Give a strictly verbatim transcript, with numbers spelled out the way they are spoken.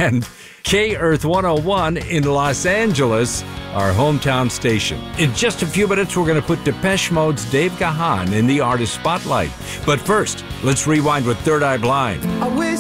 and K Earth one oh one in Los Angeles, our hometown station. In just a few minutes, we're going to put Depeche Mode's Dave Gahan in the artist spotlight. But first, let's rewind with Third Eye Blind. I wish